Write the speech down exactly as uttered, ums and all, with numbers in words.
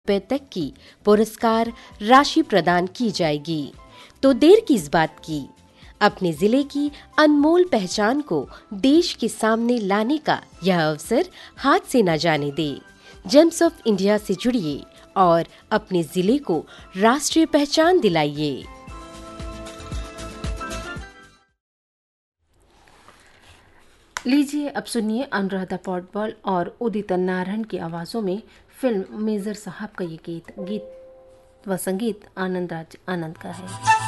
रुपए तक की पुरस्कार राशि प्रदान की जाएगी। तो देर किस बात की, अपने जिले की अनमोल पहचान को देश के सामने लाने का यह अवसर हाथ से न जाने दे। जेम्स ऑफ इंडिया से जुड़िए और अपने जिले को राष्ट्रीय पहचान दिलाइए। लीजिए अब सुनिए अनुराधा पौडवाल और उदित नारायण की आवाज़ों में फिल्म मेजर साहब का ये गीत गीत व संगीत आनंद राज आनंद का है।